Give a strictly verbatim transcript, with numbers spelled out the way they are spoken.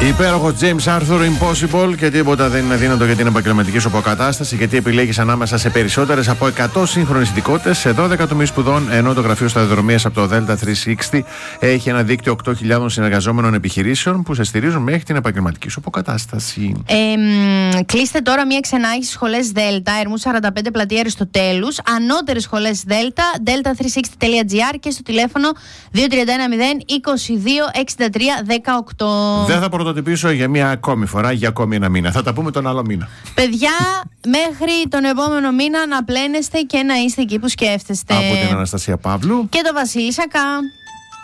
Υπέροχο James Arthur, Impossible, και τίποτα δεν είναι αδύνατο για την επαγγελματική σου αποκατάσταση, γιατί επιλέγεις ανάμεσα σε περισσότερες από εκατό σύγχρονες ειδικότητες σε δώδεκα τομείς σπουδών, ενώ το γραφείο σταδιοδρομίας από το Delta τριακόσια εξήντα έχει ένα δίκτυο οκτώ χιλιάδες συνεργαζόμενων επιχειρήσεων που σε στηρίζουν μέχρι την επαγγελματική σου αποκατάσταση. Ε, μ, κλείστε τώρα μια ξενάγηση στις σχολές Delta, Ερμού σαράντα πέντε, πλατεία Αριστοτέλους, ανώτερες σχολές Delta, delta τριακόσια εξήντα τελεία gr και στο τηλέφωνο δύο τρία ένα μηδέν είκοσι δύο εξήντα τρία δεκαοκτώ. Δεν θα πρωτοτυπήσω για μια ακόμη φορά, για ακόμη ένα μήνα. Θα τα πούμε τον άλλο μήνα. Παιδιά, μέχρι τον επόμενο μήνα να πλένεστε και να είστε εκεί που σκέφτεστε. Από την Αναστασία Παύλου και το Βασίλη Σακά.